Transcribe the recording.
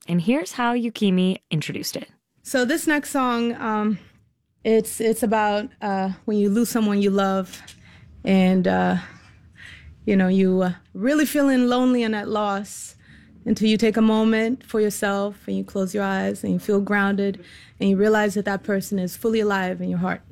And here's how Yukimi introduced it. So this next song, it's about when you lose someone you love and, you really feeling lonely in that loss until you take a moment for yourself and you close your eyes and you feel grounded and you realize that that person is fully alive in your heart.